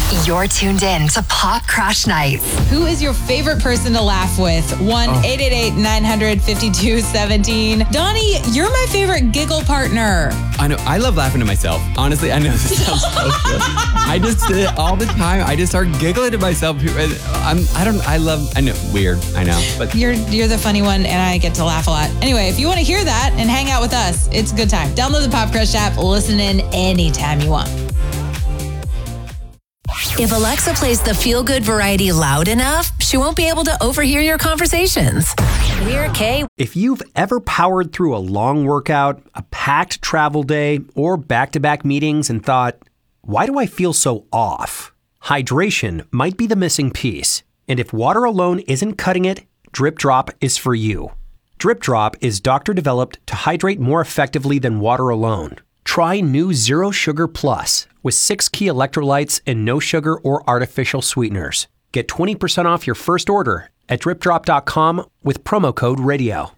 You're tuned in to Pop Crush Nights. Who is your favorite person to laugh with? 1-888-900-5217. Donnie, you're my favorite giggle partner. I know. I love laughing to myself. Honestly, I know this sounds so good. I just all the time. I just start giggling to myself. I know, weird. I know, but You're the funny one, and I get to laugh a lot. Anyway, if you want to hear that and hang out with us, it's a good time. Download the Pop Crush app. Listen in anytime you want. If Alexa plays the feel-good variety loud enough, she won't be able to overhear your conversations. We're Kay. If you've ever powered through a long workout, a packed travel day, or back-to-back meetings and thought, why do I feel so off? Hydration might be the missing piece. And if water alone isn't cutting it, Drip Drop is for you. Drip Drop is doctor-developed to hydrate more effectively than water alone. Try new Zero Sugar Plus with 6 key electrolytes and no sugar or artificial sweeteners. Get 20% off your first order at dripdrop.com with promo code radio.